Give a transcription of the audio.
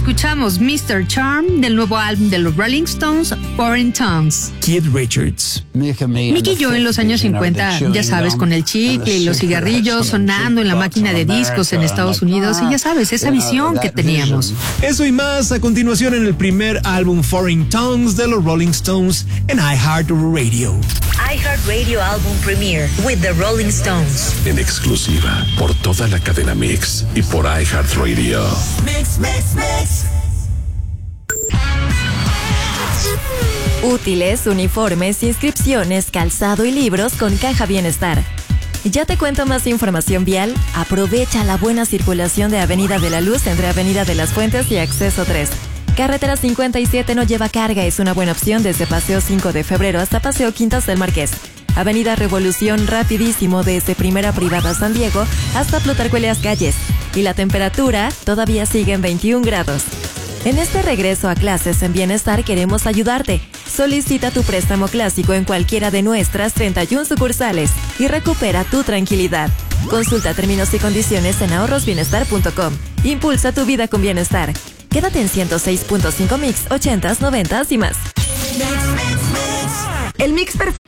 escuchamos Mr. Charm del nuevo álbum de los Rolling Stones, Foreign Tongues. Keith Richards. Mickey y yo en los años 50, ya sabes, con el chicle y los cigarrillos sonando en la máquina de discos en Estados Unidos, y ya sabes, esa visión que teníamos. Eso y más a continuación en el primer álbum Foreign Tongues de los Rolling Stones en iHeartRadio. iHeartRadio Album Premiere with the Rolling Stones. En exclusiva por toda la cadena Mix y por iHeartRadio. Mix, mix, mix. Útiles, uniformes, inscripciones, calzado y libros con Caja Bienestar. Ya te cuento más información vial. Aprovecha la buena circulación de Avenida de la Luz entre Avenida de las Fuentes y Acceso 3. Carretera 57 no lleva carga, es una buena opción desde Paseo 5 de Febrero hasta Paseo Quintas del Marqués. Avenida Revolución rapidísimo desde Primera Privada San Diego hasta Plutarco Elías Calles. Y la temperatura todavía sigue en 21 grados. En este regreso a clases en Bienestar queremos ayudarte. Solicita tu préstamo clásico en cualquiera de nuestras 31 sucursales y recupera tu tranquilidad. Consulta términos y condiciones en ahorrosbienestar.com. Impulsa tu vida con bienestar. Quédate en 106.5 Mix, 80s, 90s y más. El mix perfecto